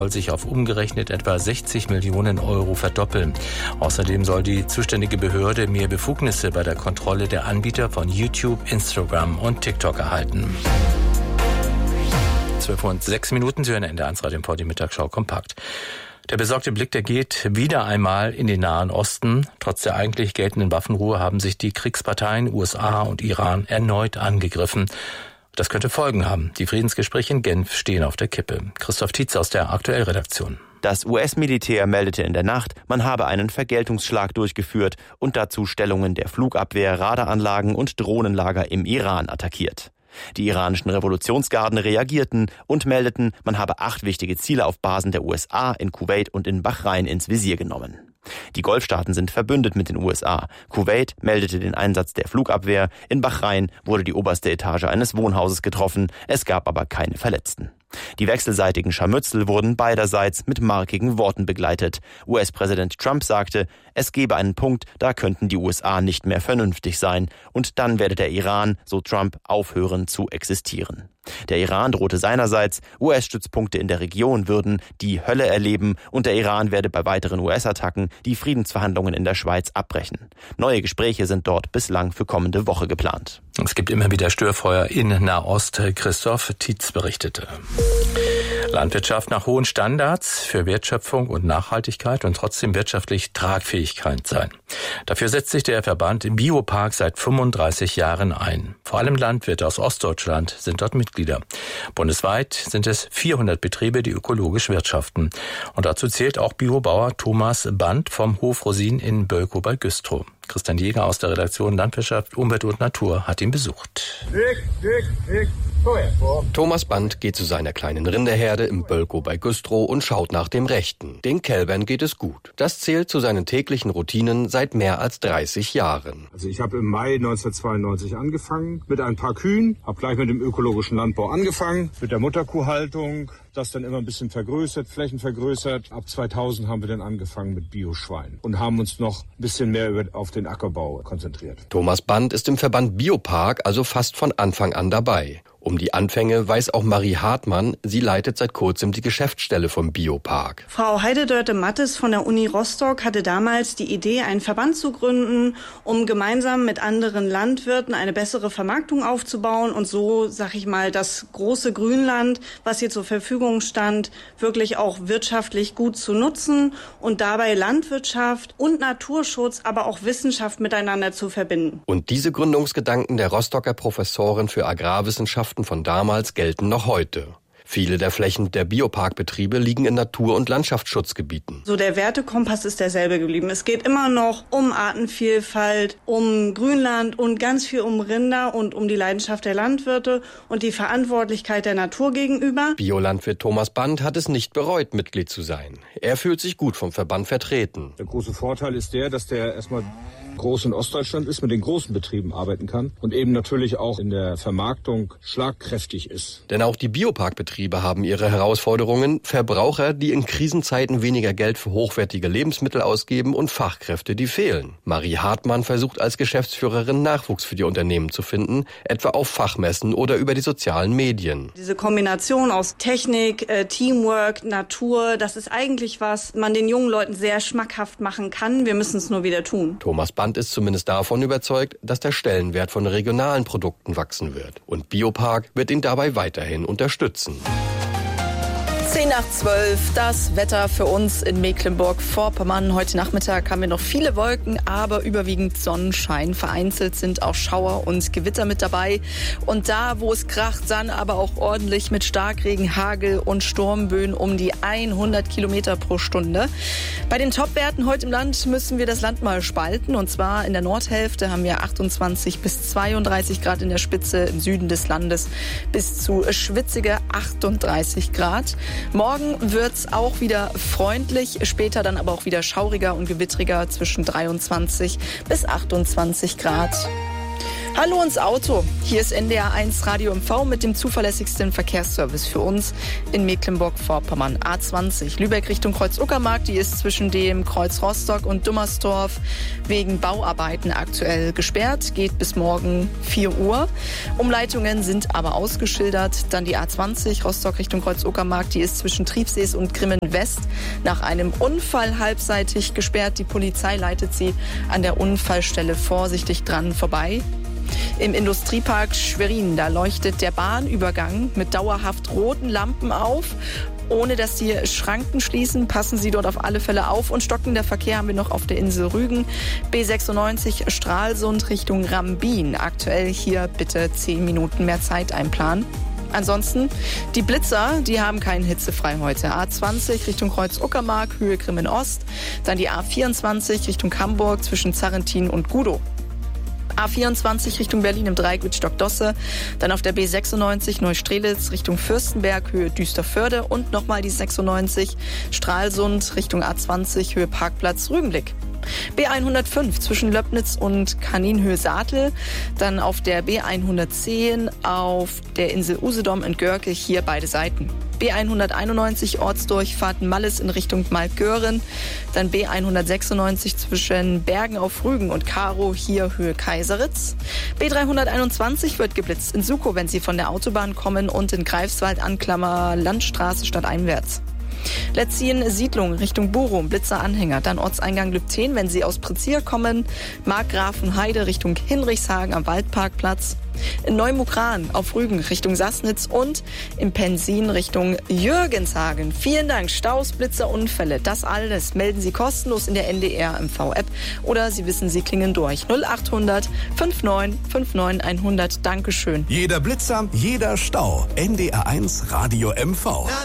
soll sich auf umgerechnet etwa 60 Millionen Euro verdoppeln. Außerdem soll die zuständige Behörde mehr Befugnisse bei der Kontrolle der Anbieter von YouTube, Instagram und TikTok erhalten. 12:06 Minuten, Sie hören Ende 1 Radio Import, die Mittagsschau kompakt. Der besorgte Blick, der geht wieder einmal in den Nahen Osten. Trotz der eigentlich geltenden Waffenruhe haben sich die Kriegsparteien USA und Iran erneut angegriffen. Das könnte Folgen haben. Die Friedensgespräche in Genf stehen auf der Kippe. Christoph Tietz aus der Aktuell-Redaktion. Das US-Militär meldete in der Nacht, man habe einen Vergeltungsschlag durchgeführt und dazu Stellungen der Flugabwehr, Radaranlagen und Drohnenlager im Iran attackiert. Die iranischen Revolutionsgarden reagierten und meldeten, man habe 8 wichtige Ziele auf Basen der USA in Kuwait und in Bahrain ins Visier genommen. Die Golfstaaten sind verbündet mit den USA. Kuwait meldete den Einsatz der Flugabwehr. In Bahrain wurde die oberste Etage eines Wohnhauses getroffen. Es gab aber keine Verletzten. Die wechselseitigen Scharmützel wurden beiderseits mit markigen Worten begleitet. US-Präsident Trump sagte, es gebe einen Punkt, da könnten die USA nicht mehr vernünftig sein. Und dann werde der Iran, so Trump, aufhören zu existieren. Der Iran drohte seinerseits, US-Stützpunkte in der Region würden die Hölle erleben und der Iran werde bei weiteren US-Attacken die Friedensverhandlungen in der Schweiz abbrechen. Neue Gespräche sind dort bislang für kommende Woche geplant. Es gibt immer wieder Störfeuer in Nahost. Christoph Tietz berichtete. Landwirtschaft nach hohen Standards für Wertschöpfung und Nachhaltigkeit und trotzdem wirtschaftlich Tragfähigkeit sein. Dafür setzt sich der Verband Biopark seit 35 Jahren ein. Vor allem Landwirte aus Ostdeutschland sind dort Mitglieder. Bundesweit sind es 400 Betriebe, die ökologisch wirtschaften. Und dazu zählt auch Biobauer Thomas Band vom Hof Rosin in Bölkow bei Güstrow. Christian Jäger aus der Redaktion Landwirtschaft, Umwelt und Natur hat ihn besucht. Thomas Band geht zu seiner kleinen Rinderherde im Bölkow bei Güstrow und schaut nach dem Rechten. Den Kälbern geht es gut. Das zählt zu seinen täglichen Routinen seit mehr als 30 Jahren. Also ich habe im Mai 1992 angefangen mit ein paar Kühen, habe gleich mit dem ökologischen Landbau angefangen, mit der Mutterkuhhaltung, das dann immer ein bisschen vergrößert, Flächen vergrößert. Ab 2000 haben wir dann angefangen mit Bioschwein und haben uns noch ein bisschen mehr auf den Ackerbau konzentriert. Thomas Band ist im Verband Biopark also fast von Anfang an dabei. Um die Anfänge weiß auch Marie Hartmann. Sie leitet seit kurzem die Geschäftsstelle vom Biopark. Frau Heide-Dörte-Mattes von der Uni Rostock hatte damals die Idee, einen Verband zu gründen, um gemeinsam mit anderen Landwirten eine bessere Vermarktung aufzubauen und so, sag ich mal, das große Grünland, was hier zur Verfügung stand, wirklich auch wirtschaftlich gut zu nutzen und dabei Landwirtschaft und Naturschutz, aber auch Wissenschaft miteinander zu verbinden. Und diese Gründungsgedanken der Rostocker Professorin für Agrarwissenschaften von damals gelten noch heute. Viele der Flächen der Bioparkbetriebe liegen in Natur- und Landschaftsschutzgebieten. So, der Wertekompass ist derselbe geblieben. Es geht immer noch um Artenvielfalt, um Grünland und ganz viel um Rinder und um die Leidenschaft der Landwirte und die Verantwortlichkeit der Natur gegenüber. Biolandwirt Thomas Band hat es nicht bereut, Mitglied zu sein. Er fühlt sich gut vom Verband vertreten. Der große Vorteil ist dass der erstmal groß in Ostdeutschland ist, mit den großen Betrieben arbeiten kann und eben natürlich auch in der Vermarktung schlagkräftig ist. Denn auch die Bioparkbetriebe haben ihre Herausforderungen. Verbraucher, die in Krisenzeiten weniger Geld für hochwertige Lebensmittel ausgeben und Fachkräfte, die fehlen. Marie Hartmann versucht als Geschäftsführerin Nachwuchs für die Unternehmen zu finden, etwa auf Fachmessen oder über die sozialen Medien. Diese Kombination aus Technik, Teamwork, Natur, das ist eigentlich was man den jungen Leuten sehr schmackhaft machen kann. Wir müssen es nur wieder tun. Thomas Band ist zumindest davon überzeugt, dass der Stellenwert von regionalen Produkten wachsen wird. Und Biopark wird ihn dabei weiterhin unterstützen. 10:12, das Wetter für uns in Mecklenburg-Vorpommern. Heute Nachmittag haben wir noch viele Wolken, aber überwiegend Sonnenschein. Vereinzelt sind auch Schauer und Gewitter mit dabei. Und da, wo es kracht, dann aber auch ordentlich mit Starkregen, Hagel und Sturmböen um die 100 Kilometer pro Stunde. Bei den Topwerten heute im Land müssen wir das Land mal spalten. Und zwar in der Nordhälfte haben wir 28 bis 32 Grad in der Spitze, im Süden des Landes bis zu schwitzige 38 Grad. Morgen wird's auch wieder freundlich, später dann aber auch wieder schauriger und gewittriger zwischen 23 bis 28 Grad. Hallo ins Auto. Hier ist NDR 1 Radio MV mit dem zuverlässigsten Verkehrsservice für uns in Mecklenburg-Vorpommern. A20 Lübeck Richtung Kreuz-Uckermark, die ist zwischen dem Kreuz Rostock und Dummersdorf wegen Bauarbeiten aktuell gesperrt. Geht bis morgen 4 Uhr. Umleitungen sind aber ausgeschildert. Dann die A20 Rostock Richtung Kreuz-Uckermark, die ist zwischen Triebsees und Grimmen West nach einem Unfall halbseitig gesperrt. Die Polizei leitet sie an der Unfallstelle vorsichtig dran vorbei. Im Industriepark Schwerin, da leuchtet der Bahnübergang mit dauerhaft roten Lampen auf. Ohne dass die Schranken schließen, passen Sie dort auf alle Fälle auf. Und stockender Verkehr haben wir noch auf der Insel Rügen. B96 Stralsund Richtung Rambin. Aktuell hier bitte 10 Minuten mehr Zeit einplanen. Ansonsten die Blitzer, die haben keinen hitzefrei heute. A20 Richtung Kreuz-Uckermark, Höhe Grimmen Ost. Dann die A24 Richtung Hamburg zwischen Zarrentin und Gudow. A24 Richtung Berlin im Dreieck mit Stockdosse, dann auf der B96 Neustrelitz Richtung Fürstenberg, Höhe Düsterförde und nochmal die 96 Stralsund Richtung A20, Höhe Parkplatz Rügenblick. B105 zwischen Löbnitz und Kaninhöhe-Saatel, dann auf der B110 auf der Insel Usedom in Görke, hier beide Seiten. B191 Ortsdurchfahrt Malles in Richtung Malgören, dann B196 zwischen Bergen auf Rügen und Karow, hier Höhe Kaiseritz. B321 wird geblitzt in Sukow, wenn Sie von der Autobahn kommen, und in Greifswald Anklammer Landstraße stadteinwärts. Letzien Siedlung Richtung Bochum, Blitzeranhänger, dann Ortseingang Lübten, wenn Sie aus Prezier kommen, Markgrafenheide Richtung Hinrichshagen am Waldparkplatz, in Neumukran auf Rügen Richtung Sassnitz und im Pensin Richtung Jürgenshagen. Vielen Dank. Staus, Blitzer, Unfälle, das alles melden Sie kostenlos in der NDR MV-App oder Sie wissen, Sie klingen durch. 0800 59 59 100. Dankeschön. Jeder Blitzer, jeder Stau. NDR 1 Radio MV.